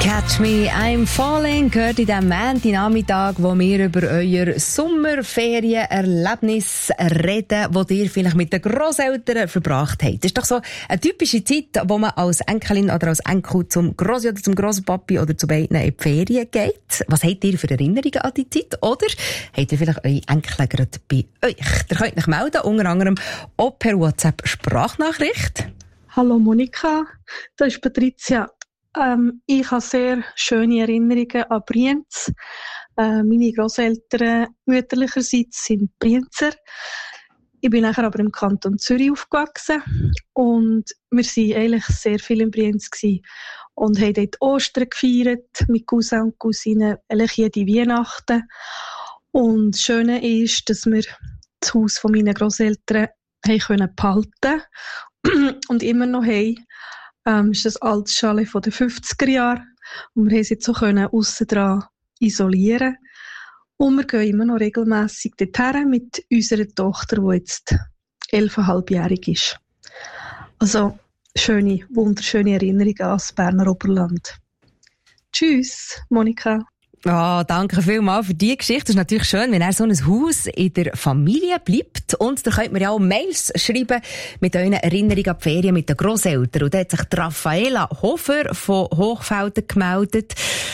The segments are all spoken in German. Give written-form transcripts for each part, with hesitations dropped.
Catch Me, I'm Falling gehört in diesem Montagnachmittag, wo wir über euer Sommerferienerlebnis reden, das ihr vielleicht mit den Grosseltern verbracht habt. Das ist doch so eine typische Zeit, wo man als Enkelin oder als Enkel zum Grossi oder zum Grosspapi oder zu beiden in die Ferien geht. Was habt ihr für Erinnerungen an die Zeit? Oder habt ihr vielleicht eure Enkel gerade bei euch? Ihr könnt euch melden, unter anderem auch per WhatsApp-Sprachnachricht. Hallo Monika, das ist Patricia. Ich habe sehr schöne Erinnerungen an Brienz. Meine Grosseltern mütterlicherseits sind Brienzer. Ich bin nachher aber im Kanton Zürich aufgewachsen und wir waren eigentlich sehr viel in Brienz und haben dort Ostern gefeiert mit Cousin und Cousinen, eigentlich jede Weihnachten. Und das Schöne ist, dass wir das Haus von meinen Grosseltern behalten können und immer noch haben. Ist das altes Chalet von den 50er Jahren und wir haben es jetzt so aussen dran isolieren. Und wir gehen immer noch regelmässig dorthin mit unserer Tochter, die jetzt 11,5-jährig ist. Also schöne, wunderschöne Erinnerungen an das Berner Oberland. Tschüss, Monika. Ja, danke vielmals für diese Geschichte. Das ist natürlich schön, wenn so ein Haus in der Familie bleibt. Und da könnt ihr ja auch Mails schreiben mit euren Erinnerungen an die Ferien mit den Grosseltern. Und da hat sich Raffaela Hofer von Hochfelden gemeldet.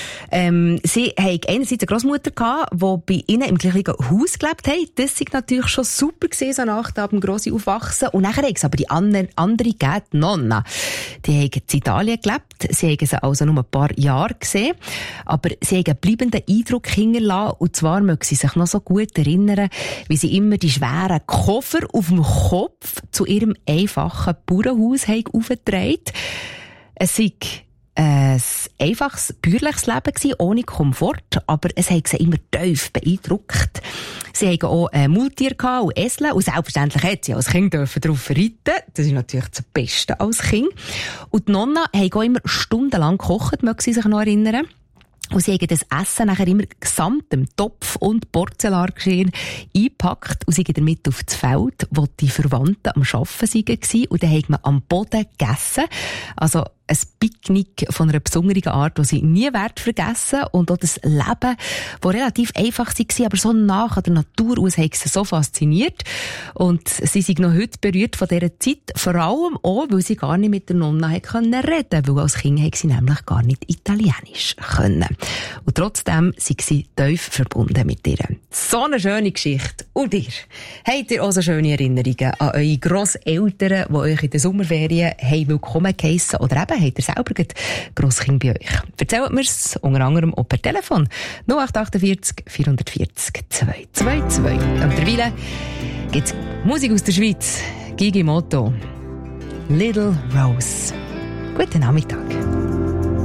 Sie hatte einerseits eine Grossmutter gehabt, die bei ihnen im gleichen Haus gelebt hat. Das war natürlich schon super gewesen, so nach dem Grossi aufwachsen. Und nachher hat es aber die andere gegeben, die Nonna. Die haben in Italien gelebt. Sie haben sie also nur ein paar Jahre gesehen. Aber sie haben einen bleibenden Eindruck hinterlassen. Und zwar mögen sie sich noch so gut erinnern, wie sie immer die schweren Koffer auf dem Kopf zu ihrem einfachen Bauernhaus aufgetragen. Es sei ein einfaches, bäuerliches Leben gewesen, ohne Komfort, aber es hat sie immer tief beeindruckt. Sie hatten auch Maultiere und Esel und selbstverständlich hat sie als Kind darauf reiten. Das ist natürlich das Beste als Kind. Und die Nonna haben auch immer stundenlang gekocht, mögen sie sich noch erinnern. Und sie haben das Essen nachher immer gesamt dem Topf und Porzellangeschirr eingepackt und sie gehen damit auf das Feld, wo die Verwandten am Arbeiten waren. Und dann hat man am Boden gegessen. Also ein Picknick von einer besonderen Art, die sie nie vergessen. Und auch das Leben, das relativ einfach war, aber so nah an der Natur aus, hat sie so fasziniert. Und sie sind noch heute berührt von dieser Zeit, vor allem auch, weil sie gar nicht mit der Nonna reden konnten, weil als Kind hat sie nämlich gar nicht Italienisch können. Und trotzdem sind sie tief verbunden mit ihr. So eine schöne Geschichte. Und ihr? Habt ihr auch so schöne Erinnerungen an eure Grosseltern, die euch in den Sommerferien willkommen geheissen oder eben habt ihr selber Grosskind bei euch? Erzählt mir's unter anderem auch per Telefon 0848 440 222. Und derweil gibt's Musik aus der Schweiz. Gigi Motto. Little Rose. Guten Nachmittag.